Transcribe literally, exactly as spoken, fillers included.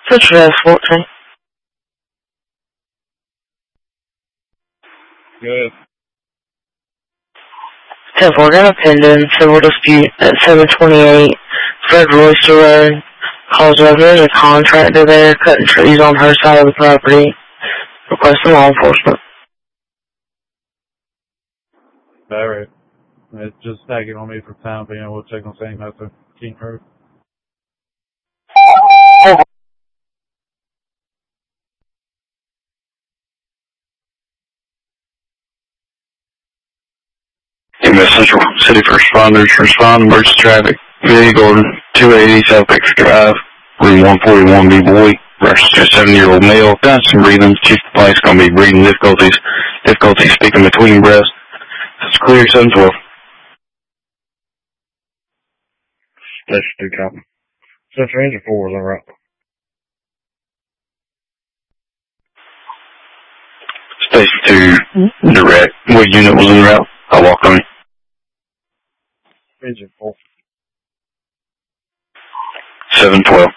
Citrus fourteen. Good. ten four, got a pending civil dispute at seven twenty-eight Fred Royster Road. Calls over, there's a contractor there cutting trees on her side of the property. Requesting law enforcement. Alright. It's just stacking on me for time being. We'll check on Saint Matthew King Road. U S Central City First Responders respond to emergency traffic. Billy Gordon, two eighty South Pickford Drive, room one forty-one B Boy, versus a seven-year-old male. Got some breathing. Chief complaint's going to be breathing difficulties. Difficulty speaking between breaths. It's clear, seven twelve. Station two copy. Central Engine four is on route. Station two, direct. What unit was en route? I walked on it. Engine four. seven twelve.